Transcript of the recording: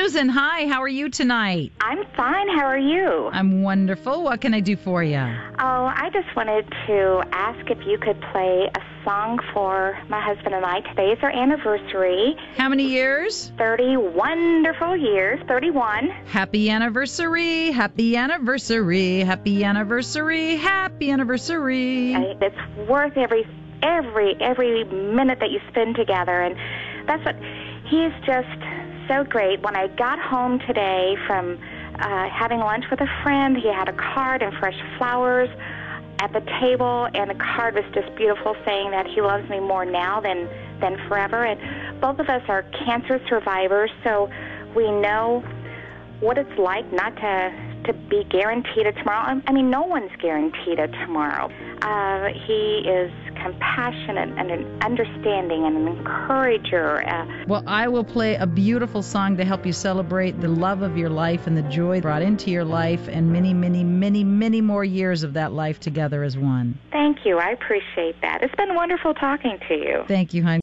Susan, hi. How are you tonight? I'm fine. How are you? I'm wonderful. What can I do for you? Oh, I just wanted to ask if you could play a song for my husband and I. Today is our anniversary. How many years? 30 wonderful years. 31. Happy anniversary. Happy anniversary. Happy anniversary. Happy anniversary. It's worth every minute that you spend together, and that's what he's just so great. When I got home today from having lunch with a friend, he had a card and fresh flowers at the table, and the card was just beautiful, saying that he loves me more now than forever. And both of us are cancer survivors, so we know what it's like not to be guaranteed a tomorrow. I mean, no one's guaranteed a tomorrow. He is compassionate and an understanding and an encourager. Well, I will play a beautiful song to help you celebrate the love of your life and the joy brought into your life and many, many, many, many more years of that life together as one. Thank you. I appreciate that. It's been wonderful talking to you. Thank you, hon.